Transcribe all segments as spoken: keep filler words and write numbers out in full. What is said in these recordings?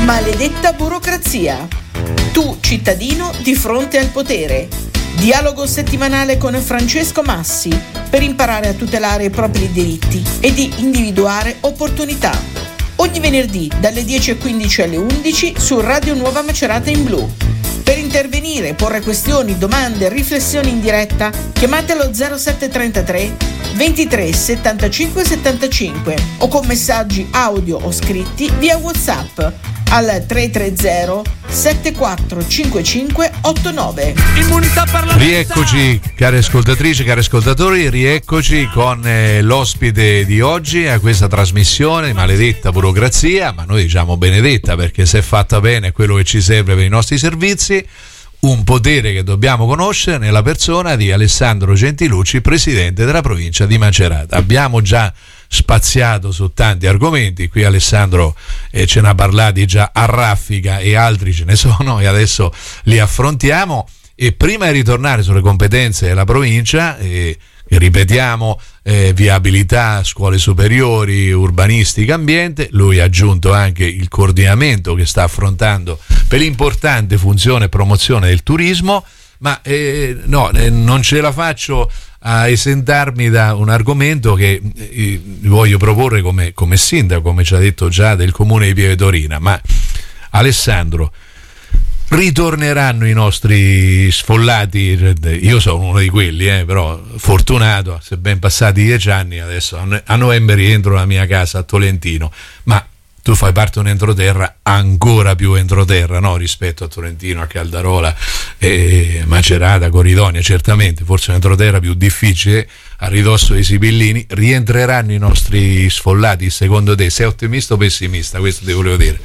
Maledetta burocrazia. Tu, cittadino, di fronte al potere. Dialogo settimanale con Francesco Massi per imparare a tutelare i propri diritti e di individuare opportunità. Ogni venerdì dalle dieci e quindici alle undici su Radio Nuova Macerata in Blu. Per intervenire, porre questioni, domande, riflessioni in diretta, chiamatelo zero sette trentatré ventitré settantacinque settantacinque o con messaggi audio o scritti via WhatsApp al tre tre zero sette quattro cinque cinque otto nove. Immunità parlamentare. Rieccoci, cari ascoltatrici, cari ascoltatori, rieccoci con eh, l'ospite di oggi a questa trasmissione, Maledetta burocrazia, ma noi diciamo benedetta perché se è fatta bene è quello che ci serve per i nostri servizi. Un potere che dobbiamo conoscere nella persona di Alessandro Gentilucci, presidente della provincia di Macerata. Abbiamo già spaziato su tanti argomenti, qui Alessandro eh, ce n'ha parlati già a raffica e altri ce ne sono e adesso li affrontiamo. E prima di ritornare sulle competenze della provincia, eh, ripetiamo, eh, viabilità, scuole superiori, urbanistica, ambiente, lui ha aggiunto anche il coordinamento che sta affrontando per l'importante funzione e promozione del turismo, ma eh, no, eh, non ce la faccio a esentarmi da un argomento che eh, voglio proporre come, come sindaco, come ci ha detto già, del comune di Pieve Torina. Ma Alessandro, ritorneranno i nostri sfollati? Io sono uno di quelli, eh, però fortunato, se ben passati dieci anni, adesso a novembre rientro alla mia casa a Tolentino, ma tu fai parte di un entroterra ancora più entroterra, no? Rispetto a Tolentino, a Caldarola, eh, Macerata, Coridonia, certamente, forse un entroterra più difficile, a ridosso dei Sibillini. Rientreranno i nostri sfollati, secondo te? Sei ottimista o pessimista? Questo ti volevo dire.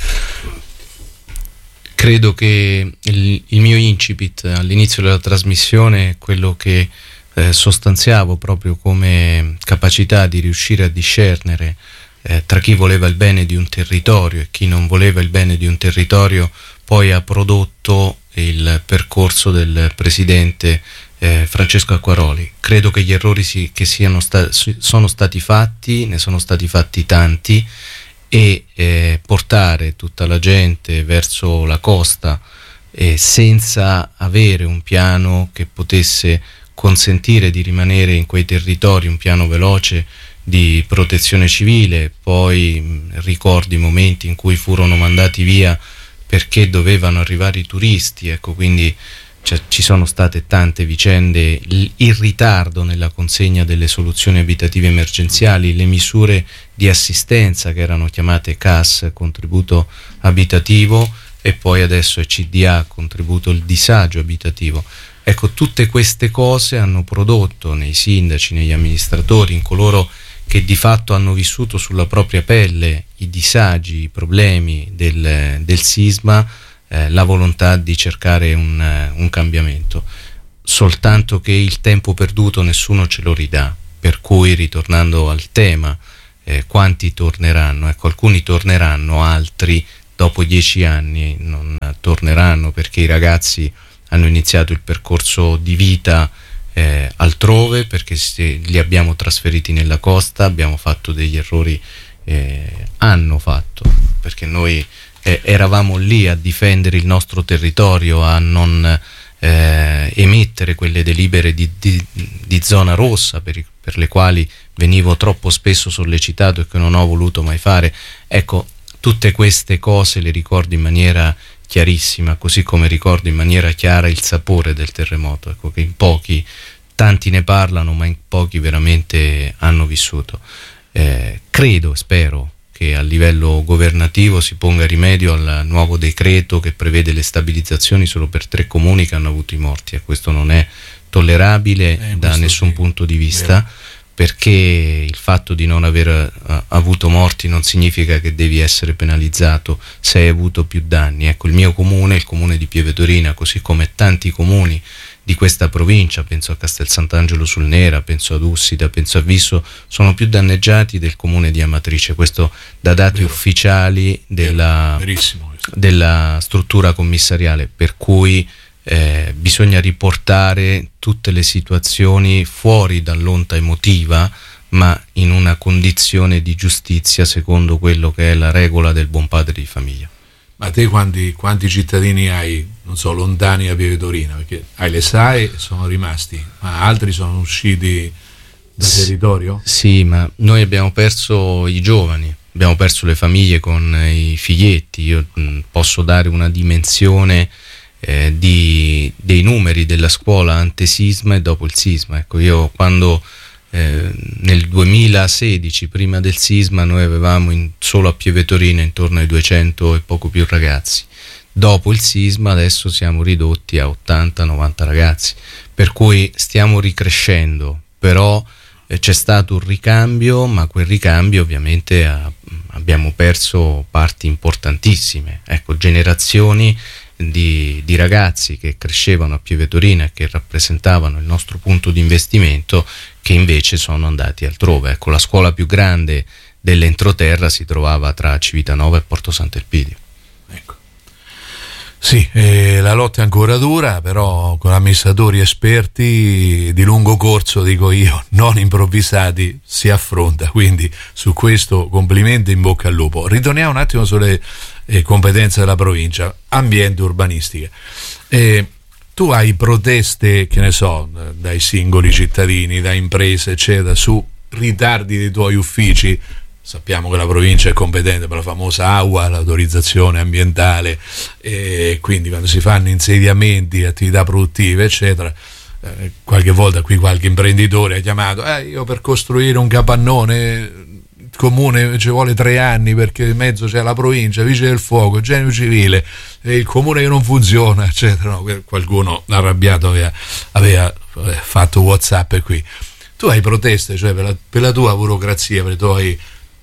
Credo che il, il mio incipit all'inizio della trasmissione è quello che eh, sostanziavo proprio come capacità di riuscire a discernere eh, tra chi voleva il bene di un territorio e chi non voleva il bene di un territorio. Poi ha prodotto il percorso del presidente eh, Francesco Acquaroli. Credo che gli errori si, che siano sta, sono stati fatti, ne sono stati fatti tanti, e eh, portare tutta la gente verso la costa eh, senza avere un piano che potesse consentire di rimanere in quei territori, un piano veloce di protezione civile. Poi mh, ricordo i momenti in cui furono mandati via perché dovevano arrivare i turisti, ecco, quindi cioè, ci sono state tante vicende, il, il ritardo nella consegna delle soluzioni abitative emergenziali, le misure di assistenza che erano chiamate C A S, contributo abitativo, e poi adesso è C D A, contributo il disagio abitativo. Ecco, tutte queste cose hanno prodotto nei sindaci, negli amministratori, in coloro che di fatto hanno vissuto sulla propria pelle i disagi, i problemi del, del sisma, Eh, la volontà di cercare un, uh, un cambiamento, soltanto che il tempo perduto nessuno ce lo ridà, per cui, ritornando al tema, eh, quanti torneranno? Ecco, alcuni torneranno, altri dopo dieci anni non uh, torneranno, perché i ragazzi hanno iniziato il percorso di vita eh, altrove, perché se li abbiamo trasferiti nella costa, abbiamo fatto degli errori, eh, hanno fatto, perché noi Eh, eravamo lì a difendere il nostro territorio, a non eh, emettere quelle delibere di, di, di zona rossa per, per le quali venivo troppo spesso sollecitato e che non ho voluto mai fare. Ecco, tutte queste cose le ricordo in maniera chiarissima, così come ricordo in maniera chiara il sapore del terremoto, ecco, che in pochi, tanti ne parlano, ma in pochi veramente hanno vissuto. Eh, credo, spero che a livello governativo si ponga rimedio al nuovo decreto che prevede le stabilizzazioni solo per tre comuni che hanno avuto i morti, e questo non è tollerabile eh, da nessun sì. punto di vista, Vero. Perché il fatto di non aver uh, avuto morti non significa che devi essere penalizzato se hai avuto più danni. Ecco, il mio comune, il comune di Pieve Torina, così come tanti comuni di questa provincia, penso a Castel Sant'Angelo sul Nera, penso ad Ussita, penso a Visso, sono più danneggiati del comune di Amatrice, questo da dati Vero. ufficiali della, della struttura commissariale, per cui eh, bisogna riportare tutte le situazioni fuori dall'onta emotiva, ma in una condizione di giustizia secondo quello che è la regola del buon padre di famiglia. Ma te quanti, quanti cittadini hai, non so, lontani a Pieve Torina? Perché hai le S A E, sono rimasti, ma altri sono usciti dal S- territorio? Sì, ma noi abbiamo perso i giovani, abbiamo perso le famiglie con i figlietti. Io mh, posso dare una dimensione eh, di, dei numeri della scuola antesisma e dopo il sisma. Ecco, io quando eh, nel duemilasedici, prima del sisma, noi avevamo in, solo a Pieve Torina intorno ai duecento e poco più ragazzi. Dopo il sisma adesso siamo ridotti a ottanta novanta ragazzi, per cui stiamo ricrescendo, però eh, c'è stato un ricambio, ma quel ricambio ovviamente ha, abbiamo perso parti importantissime, ecco, generazioni di, di ragazzi che crescevano a Pieve Torina e che rappresentavano il nostro punto di investimento, che invece sono andati altrove. Ecco, la scuola più grande dell'entroterra si trovava tra Civitanova e Porto Sant'Elpidio. Ecco. Sì, eh, la lotta è ancora dura, però con amministratori esperti di lungo corso, dico io, non improvvisati, si affronta. Quindi su questo complimenti, in bocca al lupo. Ritorniamo un attimo sulle eh, competenze della provincia, ambiente, urbanistica. Eh, tu hai proteste, che ne so, dai singoli cittadini, da imprese, eccetera, su ritardi dei tuoi uffici? Sappiamo che la provincia è competente per la famosa A U A, l'autorizzazione ambientale, e quindi quando si fanno insediamenti, attività produttive, eccetera, eh, qualche volta qui qualche imprenditore ha chiamato, eh, io per costruire un capannone, il comune ci vuole tre anni perché in mezzo c'è la provincia, vigili del fuoco, genio civile, e il comune che non funziona, eccetera. No, qualcuno arrabbiato aveva, aveva fatto WhatsApp qui. Tu hai proteste, cioè per la, per la tua burocrazia, per i tuoi...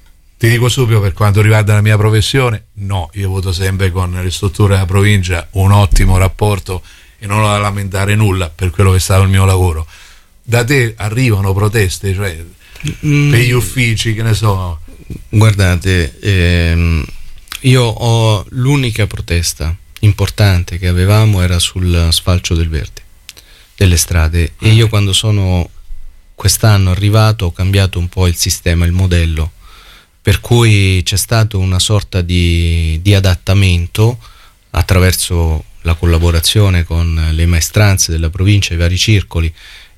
Ti dico subito, per quanto riguarda la mia professione, no, io voto sempre con le strutture della provincia, un ottimo rapporto e non ho da lamentare nulla per quello che è stato il mio lavoro. Da te arrivano proteste, cioè mm. per gli uffici, che ne so? Guardate, ehm, io ho l'unica protesta importante che avevamo era sul sfalcio del verde delle strade, e io quando sono quest'anno arrivato ho cambiato un po' il sistema, il modello, per cui c'è stato una sorta di, di adattamento attraverso la collaborazione con le maestranze della provincia, i vari circoli,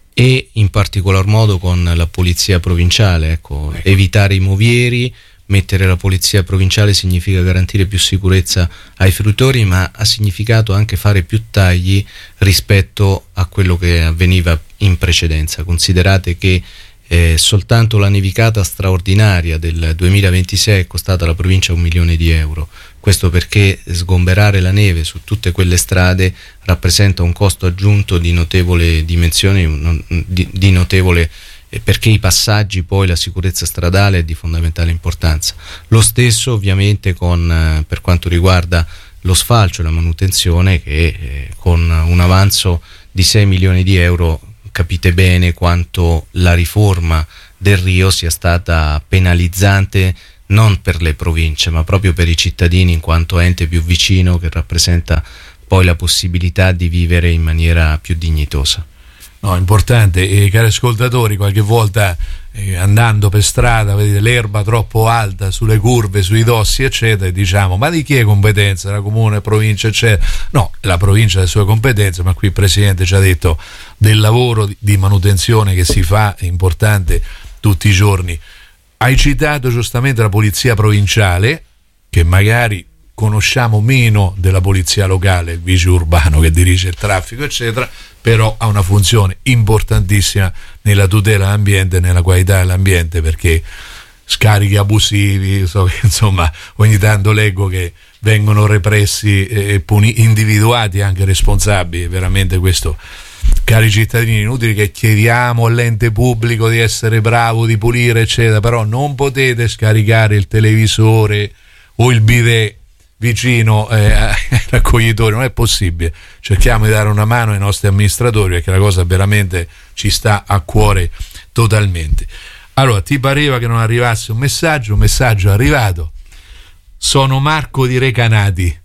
e in particolar modo con la polizia provinciale. Ecco, ecco. Evitare i movieri, mettere la polizia provinciale significa garantire più sicurezza ai fruitori, ma ha significato anche fare più tagli rispetto a quello che avveniva in precedenza. Considerate che Eh, soltanto la nevicata straordinaria del duemilaventisei è costata alla provincia un milione di euro. Questo perché sgomberare la neve su tutte quelle strade rappresenta un costo aggiunto di notevole dimensione, di, di notevole eh, perché i passaggi, poi la sicurezza stradale è di fondamentale importanza. Lo stesso ovviamente con eh, per quanto riguarda lo sfalcio e la manutenzione, che eh, con un avanzo di sei milioni di euro capite bene quanto la riforma del Rio sia stata penalizzante non per le province ma proprio per i cittadini, in quanto ente più vicino che rappresenta poi la possibilità di vivere in maniera più dignitosa. No, importante. E cari ascoltatori, qualche volta eh, andando per strada vedete l'erba troppo alta sulle curve, sui dossi, eccetera, e diciamo, ma di chi è competenza? La comune, provincia, eccetera? No, la provincia ha le sue competenze, ma qui il Presidente ci ha detto del lavoro di, di manutenzione che si fa, è importante tutti i giorni. Hai citato giustamente la polizia provinciale, che magari conosciamo meno della polizia locale, il vigile urbano che dirige il traffico, eccetera, però ha una funzione importantissima nella tutela dell'ambiente e nella qualità dell'ambiente, perché scarichi abusivi, so, insomma, ogni tanto leggo che vengono repressi e puni, individuati anche responsabili. Veramente questo, cari cittadini, inutile che chiediamo all'ente pubblico di essere bravo, di pulire, eccetera, però non potete scaricare il televisore o il bidet vicino eh, ai raccoglitori, non è possibile. Cerchiamo di dare una mano ai nostri amministratori, perché la cosa veramente ci sta a cuore totalmente. Allora, ti pareva che non arrivasse un messaggio? Un messaggio è arrivato. Sono Marco di Recanati,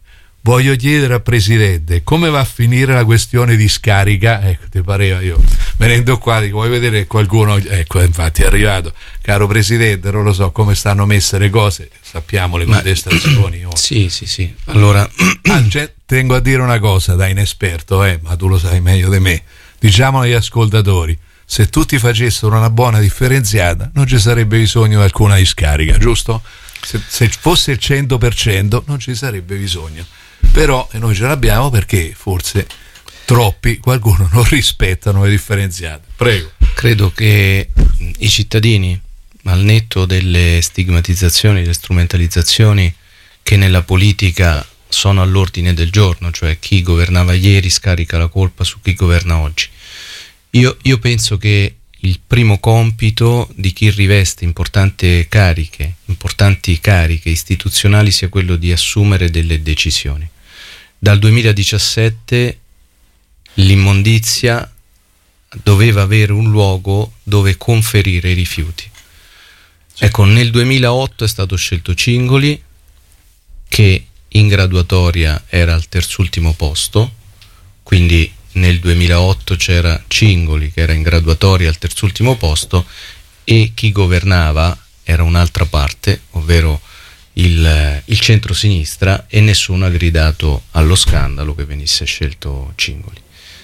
voglio chiedere al Presidente come va a finire la questione di scarica. Ecco, ti pareva, io venendo qua dico, vuoi vedere qualcuno, ecco, infatti è arrivato. Caro Presidente, non lo so come stanno messe le cose, sappiamo le contestazioni. Oh. Sì, sì, sì. Allora, ah, cioè, tengo a dire una cosa da inesperto, eh, ma tu lo sai meglio di me. Diciamo agli ascoltatori, se tutti facessero una buona differenziata non ci sarebbe bisogno di alcuna discarica, giusto? Se, se fosse il cento per cento non ci sarebbe bisogno, però noi ce l'abbiamo perché forse troppi, qualcuno non rispettano le differenziate. Prego. Credo che i cittadini, al netto delle stigmatizzazioni, delle strumentalizzazioni che nella politica sono all'ordine del giorno, cioè chi governava ieri scarica la colpa su chi governa oggi, io, io penso che il primo compito di chi riveste importanti cariche, importanti cariche istituzionali sia quello di assumere delle decisioni. Dal duemiladiciassette l'immondizia doveva avere un luogo dove conferire i rifiuti. Sì. Ecco, nel duemilaotto è stato scelto Cingoli, che in graduatoria era al terzultimo posto, quindi nel duemilaotto c'era Cingoli che era in graduatoria al terzultimo posto e chi governava era un'altra parte, ovvero il, il centro-sinistra, e nessuno ha gridato allo scandalo che venisse scelto Cingoli.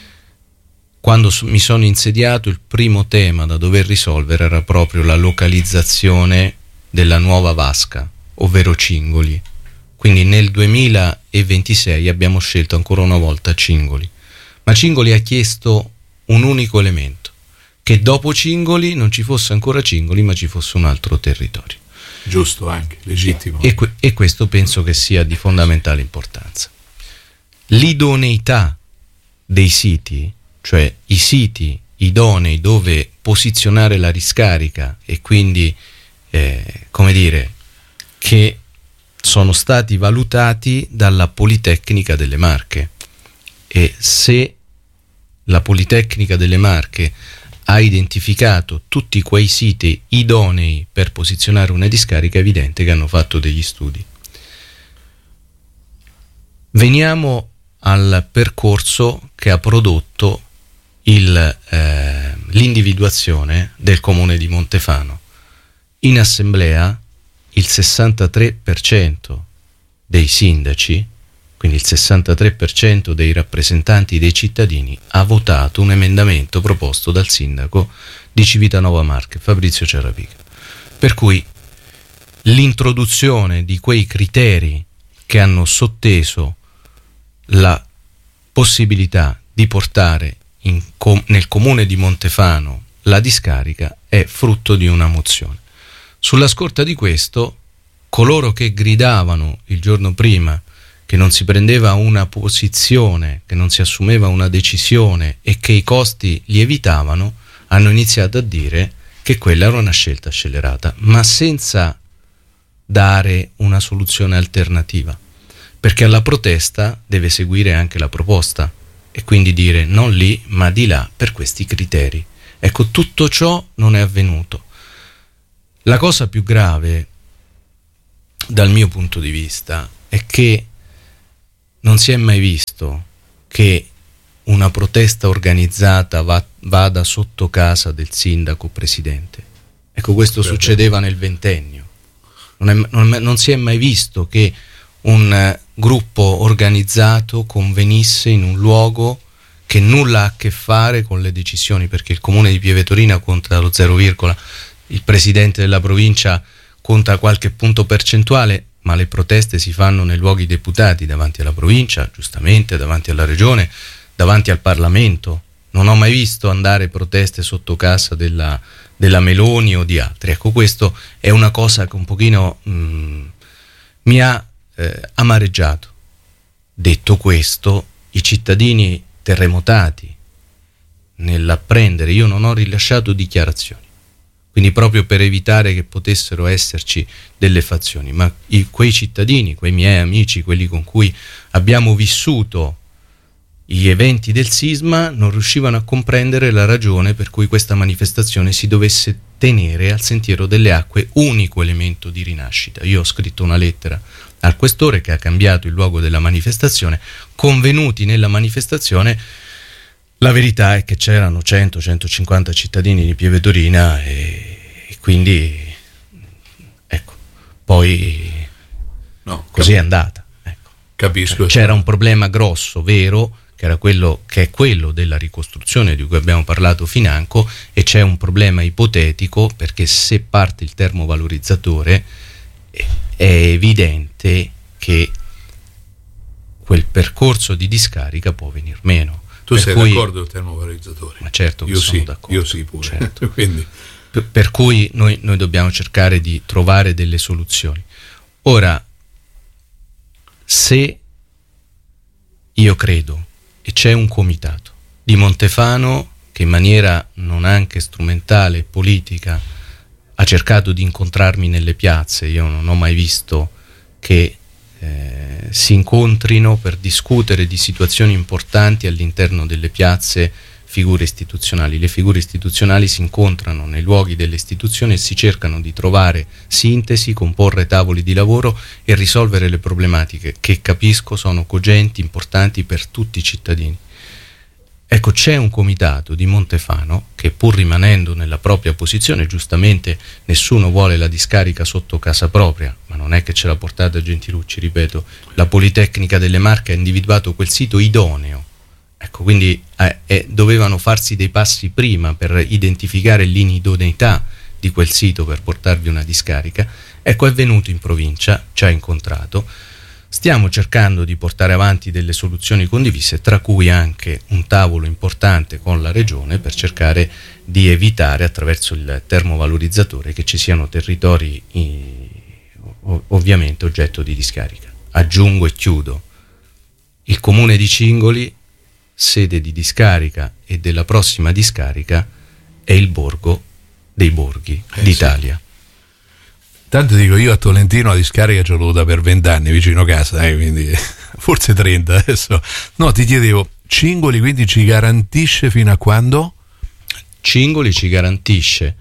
Quando mi sono insediato, il primo tema da dover risolvere era proprio la localizzazione della nuova vasca, ovvero Cingoli. Quindi nel duemilaventisei abbiamo scelto ancora una volta Cingoli. Ma Cingoli ha chiesto un unico elemento, che dopo Cingoli non ci fosse ancora Cingoli, ma ci fosse un altro territorio. Giusto, anche, legittimo. E, que- e questo penso che sia di fondamentale importanza. L'idoneità dei siti, cioè i siti idonei dove posizionare la riscarica, e quindi, eh, come dire, che sono stati valutati dalla Politecnica delle Marche. E se la Politecnica delle Marche ha identificato tutti quei siti idonei per posizionare una discarica, è evidente che hanno fatto degli studi. Veniamo al percorso che ha prodotto il, eh, l'individuazione del comune di Montefano. In assemblea il sessantatré per cento dei sindaci, quindi il sessantatré per cento dei rappresentanti dei cittadini, ha votato un emendamento proposto dal sindaco di Civitanova Marche, Fabrizio Ciarapica. Per cui l'introduzione di quei criteri che hanno sotteso la possibilità di portare in com- nel comune di Montefano la discarica è frutto di una mozione. Sulla scorta di questo, coloro che gridavano il giorno prima che non si prendeva una posizione, che non si assumeva una decisione e che i costi lievitavano, hanno iniziato a dire che quella era una scelta scellerata, ma senza dare una soluzione alternativa, perché alla protesta deve seguire anche la proposta e quindi dire non lì ma di là per questi criteri. Ecco, tutto ciò non è avvenuto. La cosa più grave dal mio punto di vista è che non si è mai visto che una protesta organizzata va, vada sotto casa del sindaco presidente. Ecco, questo Beh, succedeva nel ventennio. Non, è, non, non si è mai visto che un eh, gruppo organizzato convenisse in un luogo che nulla ha a che fare con le decisioni, perché il comune di Pieve Torina conta lo zero, il presidente della provincia conta qualche punto percentuale, ma le proteste si fanno nei luoghi deputati, davanti alla provincia, giustamente, davanti alla regione, davanti al Parlamento. Non ho mai visto andare proteste sotto casa della, della Meloni o di altri. Ecco, questo è una cosa che un pochino mh, mi ha eh, amareggiato. Detto questo, i cittadini terremotati nell'apprendere, io non ho rilasciato dichiarazioni, quindi proprio per evitare che potessero esserci delle fazioni, ma i, quei cittadini, quei miei amici, quelli con cui abbiamo vissuto gli eventi del sisma, non riuscivano a comprendere la ragione per cui questa manifestazione si dovesse tenere al Sentiero delle Acque, unico elemento di rinascita. Io ho scritto una lettera al questore, che ha cambiato il luogo della manifestazione. Convenuti nella manifestazione, la verità è che c'erano cento centocinquanta cittadini di Pieve Torina e, e quindi ecco, poi no, così cap- è andata. Ecco. Capisco. C'era un problema grosso, vero, che era quello che è quello della ricostruzione di cui abbiamo parlato financo, e c'è un problema ipotetico, perché se parte il termovalorizzatore è, è evidente che quel percorso di discarica può venir meno. Tu per sei cui, d'accordo con il termovalorizzatore? Ma certo che io sono sì, d'accordo. Io sì pure. Certo. Quindi. Per, per cui noi, noi dobbiamo cercare di trovare delle soluzioni. Ora, se io credo, e c'è un comitato di Montefano che in maniera non anche strumentale e politica ha cercato di incontrarmi nelle piazze, io non ho mai visto che eh, si incontrino per discutere di situazioni importanti all'interno delle piazze figure istituzionali. Le figure istituzionali si incontrano nei luoghi delle istituzioni e si cercano di trovare sintesi, comporre tavoli di lavoro e risolvere le problematiche che, capisco, sono cogenti, importanti per tutti i cittadini. Ecco, c'è un comitato di Montefano che, pur rimanendo nella propria posizione, giustamente nessuno vuole la discarica sotto casa propria, ma non è che ce l'ha portata Gentilucci, ripeto, la Politecnica delle Marche ha individuato quel sito idoneo. Ecco, quindi eh, eh, dovevano farsi dei passi prima per identificare l'inidoneità di quel sito per portarvi una discarica. Ecco, è venuto in provincia, ci ha incontrato. Stiamo cercando di portare avanti delle soluzioni condivise, tra cui anche un tavolo importante con la Regione per cercare di evitare, attraverso il termovalorizzatore, che ci siano territori eh, ovviamente oggetto di discarica. Aggiungo e chiudo: il comune di Cingoli, sede di discarica e della prossima discarica, è il borgo dei borghi eh, d'Italia. Sì. Tanto dico, io a Tolentino la discarica ce l'ho avuta per vent'anni vicino casa, eh, quindi forse trenta adesso. No, ti chiedevo, Cingoli quindi ci garantisce fino a quando? Cingoli ci garantisce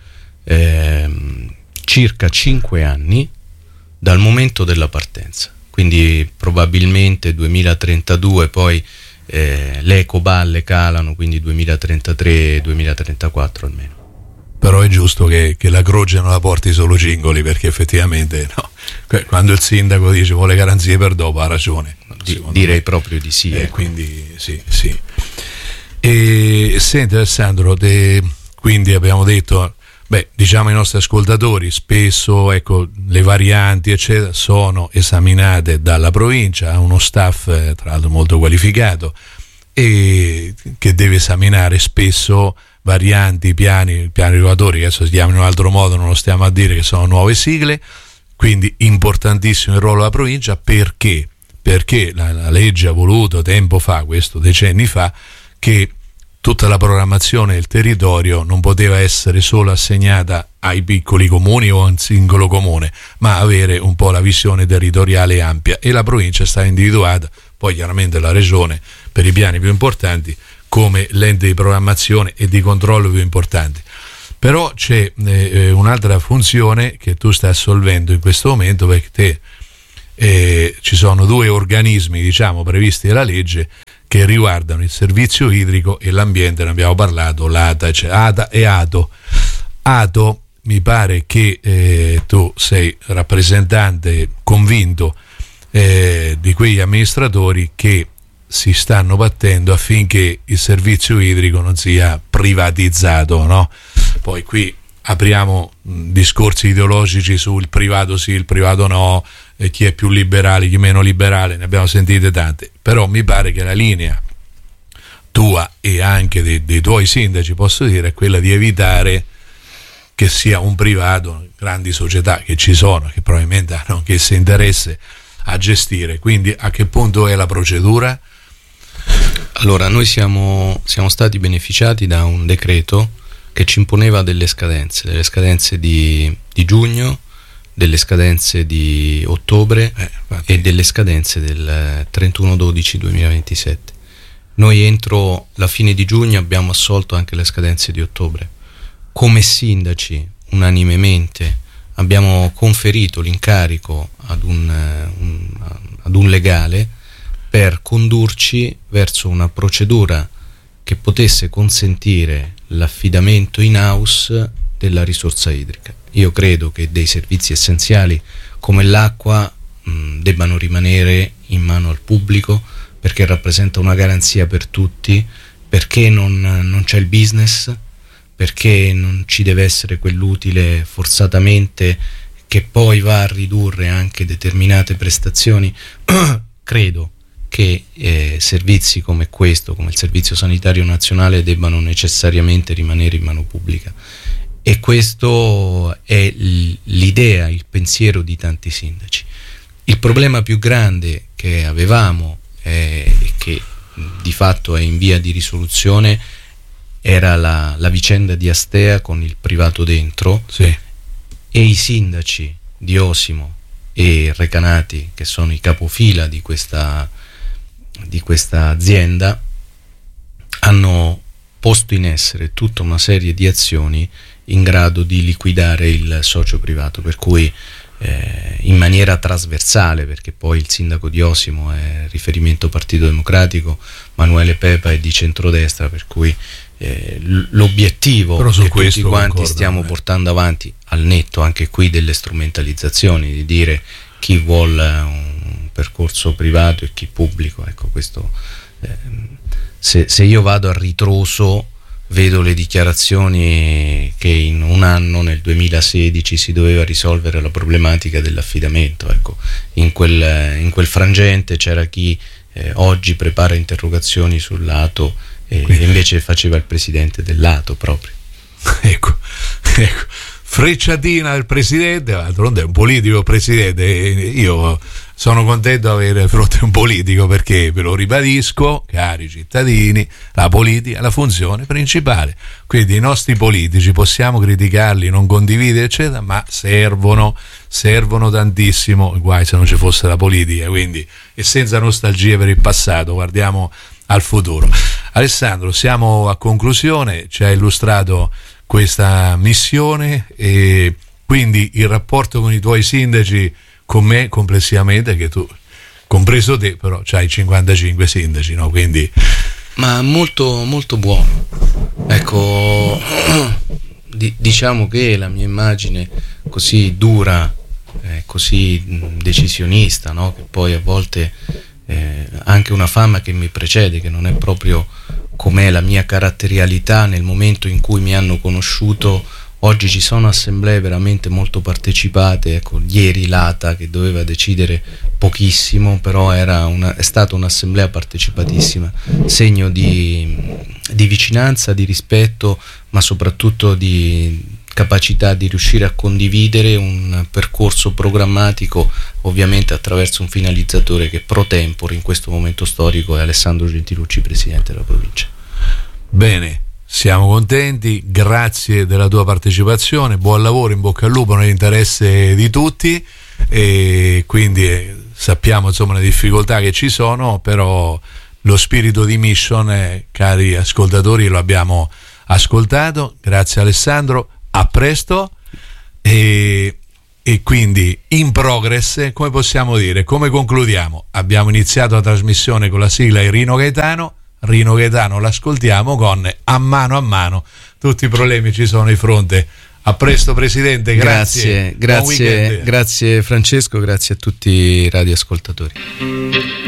ehm, circa cinque anni dal momento della partenza, quindi probabilmente duemilatrentadue, poi eh, le ecoballe calano, quindi duemilatrentatré duemilatrentaquattro almeno. Però è giusto che, che la croce non la porti solo Cingoli, perché effettivamente no, quando il sindaco dice vuole garanzie per dopo ha ragione. Di, direi me. Proprio di sì. Eh, ecco. Quindi sì, sì. E senti Alessandro, te, quindi abbiamo detto, beh, diciamo ai nostri ascoltatori, spesso ecco le varianti eccetera sono esaminate dalla provincia, ha uno staff tra l'altro molto qualificato e che deve esaminare spesso varianti, piani, piani regolatori, che adesso si chiamano in un altro modo, non lo stiamo a dire, che sono nuove sigle. Quindi importantissimo il ruolo della provincia. Perché? Perché la, la legge ha voluto tempo fa, questo decenni fa, che tutta la programmazione del territorio non poteva essere solo assegnata ai piccoli comuni o a un singolo comune, ma avere un po' la visione territoriale ampia, e la provincia è stata individuata, poi chiaramente la regione per i piani più importanti, come l'ente di programmazione e di controllo più importanti. Però c'è eh, un'altra funzione che tu stai assolvendo in questo momento, perché te, eh, ci sono due organismi, diciamo, previsti dalla legge che riguardano il servizio idrico e l'ambiente, ne abbiamo parlato, l'A T A, cioè A T A e A T O. A T O, mi pare che eh, tu sei rappresentante convinto eh, di quegli amministratori che si stanno battendo affinché il servizio idrico non sia privatizzato, no? Poi qui apriamo mh, discorsi ideologici sul privato sì, il privato no, e chi è più liberale, chi meno liberale, ne abbiamo sentite tante, però mi pare che la linea tua e anche dei, dei tuoi sindaci, posso dire, è quella di evitare che sia un privato, grandi società che ci sono, che probabilmente hanno anch'esse interesse a gestire. Quindi a che punto è la procedura? Allora, noi siamo, siamo stati beneficiati da un decreto che ci imponeva delle scadenze, delle scadenze di, di giugno, delle scadenze di ottobre eh, e delle scadenze del trentuno dodici duemilaventisette. Noi entro la fine di giugno abbiamo assolto anche le scadenze di ottobre. Come sindaci, unanimemente, abbiamo conferito l'incarico ad un, un, ad un legale per condurci verso una procedura che potesse consentire l'affidamento in house della risorsa idrica. Io credo che dei servizi essenziali come l'acqua mh, debbano rimanere in mano al pubblico, perché rappresenta una garanzia per tutti, perché non, non c'è il business, perché non ci deve essere quell'utile forzatamente che poi va a ridurre anche determinate prestazioni. Credo che eh, servizi come questo, come il Servizio Sanitario Nazionale, debbano necessariamente rimanere in mano pubblica, e questo è l'idea, il pensiero di tanti sindaci. Il problema più grande che avevamo e eh, che di fatto è in via di risoluzione era la, la vicenda di Astea con il privato dentro, sì. E i sindaci di Osimo e Recanati, che sono i capofila di questa di questa azienda, hanno posto in essere tutta una serie di azioni in grado di liquidare il socio privato, per cui eh, in maniera trasversale, perché poi il sindaco di Osimo è riferimento Partito Democratico, Manuele Pepa è di centrodestra, per cui eh, l'obiettivo che tutti quanti stiamo portando avanti, al netto anche qui delle strumentalizzazioni, di dire chi vuole un percorso privato e chi pubblico, ecco, questo eh, se, se io vado a ritroso vedo le dichiarazioni che in un anno, nel duemilasedici, si doveva risolvere la problematica dell'affidamento, ecco, in quel, in quel frangente c'era chi eh, oggi prepara interrogazioni sul lato e eh, invece faceva il presidente del lato proprio. ecco, ecco. Frecciatina del presidente, d'altronde è un politico presidente, io sono contento di avere di fronte un politico, perché ve lo ribadisco, cari cittadini, la politica è la funzione principale, quindi i nostri politici possiamo criticarli, non condividere eccetera, ma servono servono tantissimo, guai se non ci fosse la politica, quindi, e senza nostalgie per il passato, guardiamo al futuro. Alessandro, siamo a conclusione, ci hai illustrato questa missione e quindi il rapporto con i tuoi sindaci, con me complessivamente, che tu, compreso te, però c'hai cinquantacinque sindaci, no? Quindi ma molto molto buono, ecco, di, diciamo che la mia immagine così dura, eh, così decisionista, no? Che poi a volte eh, anche una fama che mi precede, che non è proprio com'è la mia caratterialità nel momento in cui mi hanno conosciuto. Oggi ci sono assemblee veramente molto partecipate, ecco, ieri l'A T A che doveva decidere pochissimo, però era una, è stata un'assemblea partecipatissima, segno di, di vicinanza, di rispetto, ma soprattutto di capacità di riuscire a condividere un percorso programmatico, ovviamente attraverso un finalizzatore che pro tempore in questo momento storico è Alessandro Gentilucci, presidente della provincia. Bene, siamo contenti, grazie della tua partecipazione, buon lavoro, in bocca al lupo nell'interesse di tutti, e quindi eh, sappiamo insomma le difficoltà che ci sono, però lo spirito di mission, eh, cari ascoltatori, lo abbiamo ascoltato. Grazie Alessandro, a presto, e, e quindi in progress, come possiamo dire, come concludiamo? Abbiamo iniziato la trasmissione con la sigla di Rino Gaetano. Rino Gaetano l'ascoltiamo con A mano a mano, tutti i problemi ci sono di fronte. A presto presidente, grazie. Grazie, grazie, grazie Francesco, grazie a tutti i radioascoltatori.